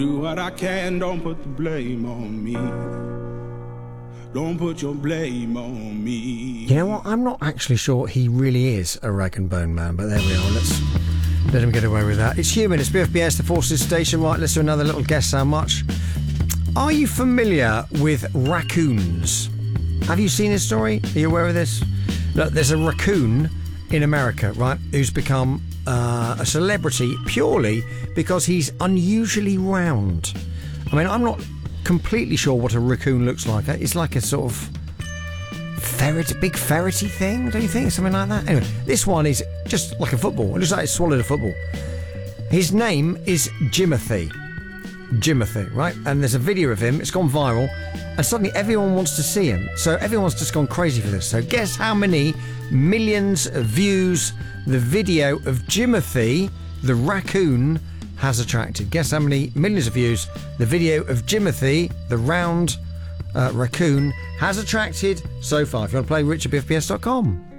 Do what I can, don't put the blame on me. Don't put your blame on me. You know what? I'm not actually sure he really is a rag and bone man, but there we are. Let's let him get away with that. It's Human. It's BFBS, the Forces Station. Right, let's do another little guess how much. Are you familiar with raccoons? Have you seen this story? Are you aware of this? Look, there's a raccoon in America, right, who's become a celebrity purely because he's unusually round. I mean, I'm not completely sure what a raccoon looks like. It's like a sort of big ferrety thing, don't you think? Something like that. Anyway, this one is just like a football. It looks like it swallowed a football. His name is Jimothy, right? And there's a video of him. It's gone viral, and suddenly everyone wants to see him. So everyone's just gone crazy for this. So guess how many millions of views the video of Jimothy, the raccoon, has attracted. Guess how many millions of views the video of Jimothy, the round raccoon, has attracted so far. If you want to play, richardbfbs.com.